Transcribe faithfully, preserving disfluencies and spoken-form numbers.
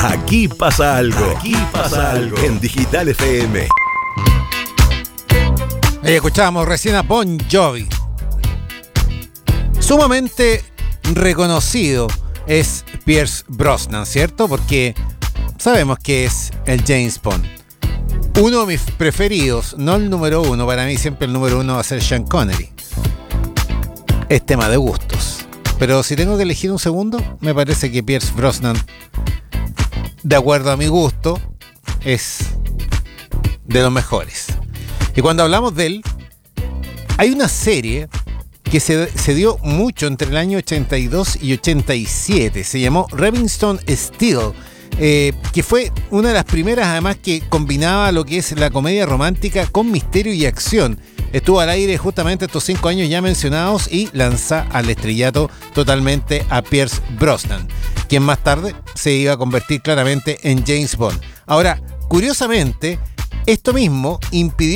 Aquí pasa algo. Aquí pasa algo. En Digital F M. Ahí escuchábamos recién a Bon Jovi. Sumamente reconocido es Pierce Brosnan, ¿cierto? Porque sabemos que es el James Bond. Uno de mis preferidos, no el número uno, para mí siempre el número uno va a ser Sean Connery. Es tema de gustos. Pero si tengo que elegir un segundo, me parece que Pierce Brosnan, de acuerdo a mi gusto, es de los mejores. Y cuando hablamos de él, hay una serie que se, se dio mucho entre el año ochenta y dos y ochenta y siete. Se llamó Remington Steele, eh, que fue una de las primeras, además, que combinaba lo que es la comedia romántica con misterio y acción. Estuvo al aire justamente estos cinco años ya mencionados y lanza al estrellato totalmente a Pierce Brosnan, quien más tarde se iba a convertir claramente en James Bond. Ahora, curiosamente, esto mismo impidió